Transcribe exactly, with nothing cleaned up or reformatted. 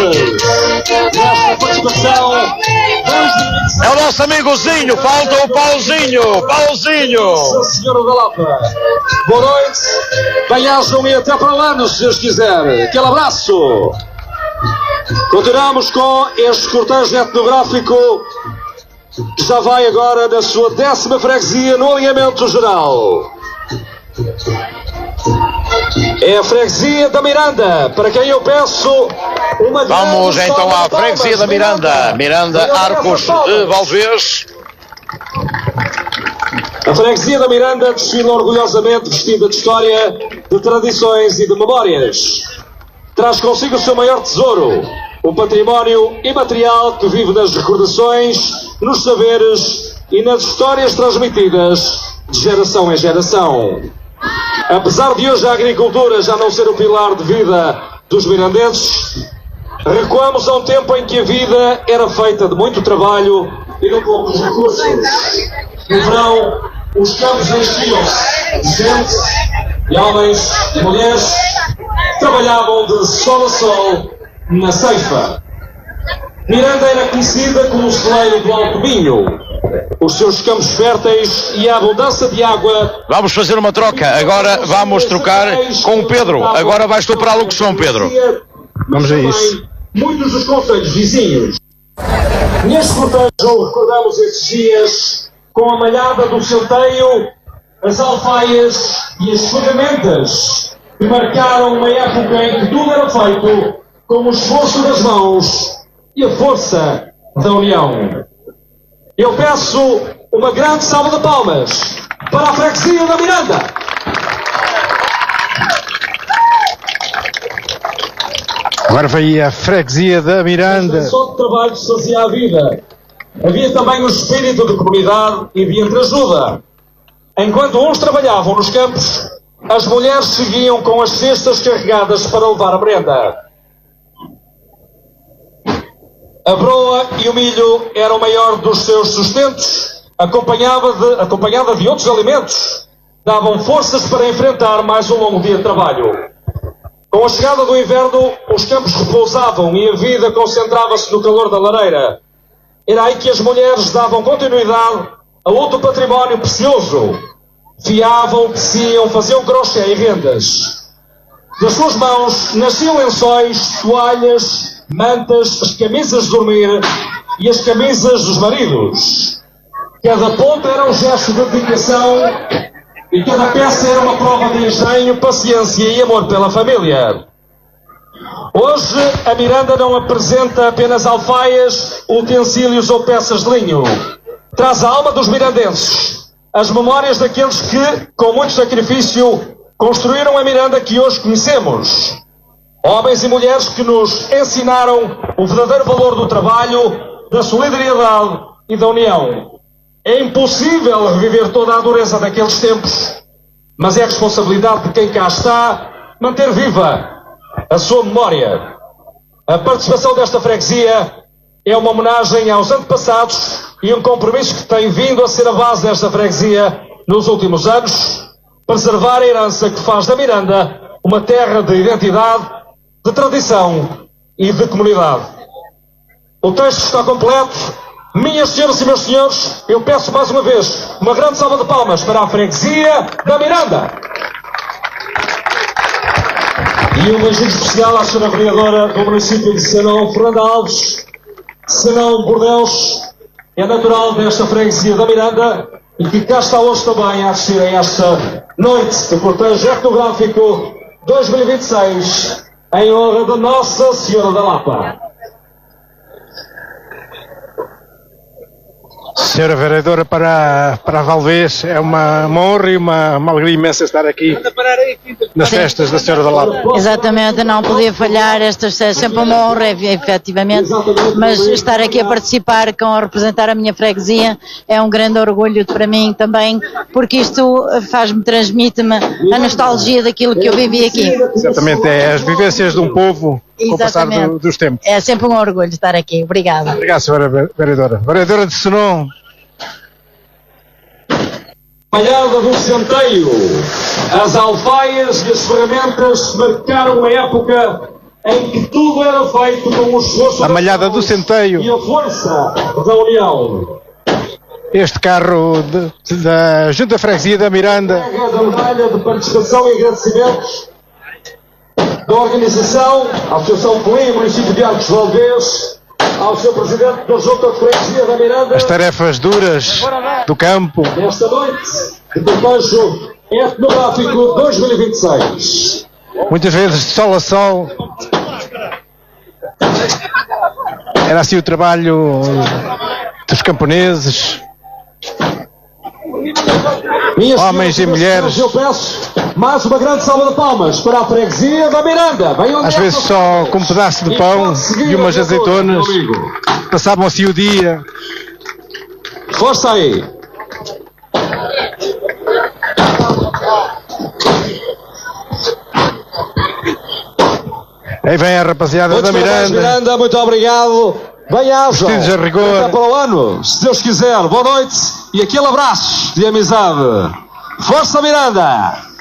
nesta participação. É o nosso amigozinho, falta o Pauzinho, Pauzinho. Senhora da Lapa, boa noite, bem-ajam e até para o ano, se Deus quiser. Aquele abraço. Continuamos com este cortejo etnográfico que já vai agora na sua décima freguesia no alinhamento geral. É a freguesia da Miranda, para quem eu peço uma... Vamos então à freguesia da Miranda, Miranda Arcos de Valdevez. A freguesia da Miranda desfila orgulhosamente vestida de história, de tradições e de memórias. Traz consigo o seu maior tesouro, o património imaterial que vive nas recordações, nos saberes e nas histórias transmitidas de geração em geração. Apesar de hoje a agricultura já não ser o pilar de vida dos mirandenses, recuamos a um tempo em que a vida era feita de muito trabalho e de poucos recursos. No verão, os campos enchiam-se de gente, de homens e mulheres que trabalhavam de sol a sol na ceifa. Miranda era conhecida como o celeiro do Alto Minho. Os seus campos férteis e a abundância de água... Vamos fazer uma troca. Agora vamos trocar com o Pedro. Agora vais tu para a locução, Pedro. Vamos a isso. Muitos dos concelhos vizinhos. Neste cortejo recordamos esses dias com a malhada do centeio, as alfaias e as ferramentas que marcaram uma época em que tudo era feito com o esforço das mãos e a força da união. Eu peço uma grande salva de palmas para a freguesia da Miranda. Agora vai a freguesia da Miranda. Só de trabalho se fazia a vida. Havia também o espírito de comunidade e de entreajuda. Enquanto uns trabalhavam nos campos, as mulheres seguiam com as cestas carregadas para levar a merenda. A broa e o milho eram o maior dos seus sustentos, acompanhada de, acompanhada de outros alimentos, davam forças para enfrentar mais um longo dia de trabalho. Com a chegada do inverno, os campos repousavam e a vida concentrava-se no calor da lareira. Era aí que as mulheres davam continuidade a outro património precioso. Fiavam, teciam, faziam crochê e rendas. Das suas mãos nasciam lençóis, toalhas, mantas, as camisas de dormir e as camisas dos maridos. Cada ponta era um gesto de dedicação e cada peça era uma prova de engenho, paciência e amor pela família. Hoje a Miranda não apresenta apenas alfaias, utensílios ou peças de linho. Traz a alma dos mirandenses, as memórias daqueles que, com muito sacrifício, construíram a Miranda que hoje conhecemos. Homens e mulheres que nos ensinaram o verdadeiro valor do trabalho, da solidariedade e da união. É impossível reviver toda a dureza daqueles tempos, mas é a responsabilidade de quem cá está manter viva a sua memória. A participação desta freguesia é uma homenagem aos antepassados e um compromisso que tem vindo a ser a base desta freguesia nos últimos anos, preservar a herança que faz da Miranda uma terra de identidade, de tradição e de comunidade. O texto está completo. Minhas senhoras e meus senhores, eu peço mais uma vez uma grande salva de palmas para a freguesia da Miranda. E um beijinho especial à senhora vereadora do município de Senão, Fernanda Alves. Senão Bordeus é natural desta freguesia da Miranda e que cá está hoje também a assistir a esta noite de cortejo etnográfico dois mil e vinte e seis em honra de Nossa Senhora da Lapa. Senhora vereadora, para, para a Valdevez é uma, uma honra e uma, uma alegria imensa estar aqui nas festas da Senhora da Lapa. Exatamente, não podia falhar, esta é sempre uma honra, efetivamente, mas estar aqui a participar com a representar a minha freguesia é um grande orgulho para mim também, porque isto faz-me, transmite-me a nostalgia daquilo que eu vivi aqui. Exatamente, é as vivências de um povo com o passar do, dos tempos. É sempre um orgulho estar aqui. Obrigada. Obrigado, senhora vereadora. Vereadora de Senão. Malhada do centeio, as alfaias e as ferramentas marcaram a época em que tudo era feito com o esforço a malhada do Centeio e a força da união. Este carro de, de, da Junta Freguesia da Miranda. Da medalha de participação e agradecimentos da organização, à Associação Colim, município de Arcos de Valdez, ao seu presidente da Junta Freguesia da Miranda. As tarefas duras do campo. Nesta noite de cortejo etnográfico dois mil e vinte e seis. Muitas vezes de sol a sol. Era assim o trabalho dos camponeses, Minhas homens e mulheres. Eu peço mais uma grande salva de palmas para a freguesia da Miranda. Às vezes só com um pedaço de pão e umas azeitonas. Passavam-se o dia. Força aí. Aí vem a rapaziada Muitos da Miranda. Miranda, muito obrigado. Bem-ajam. Vestidos a rigor. Até para o ano, se Deus quiser. Boa noite e aquele abraço de amizade. Força Miranda!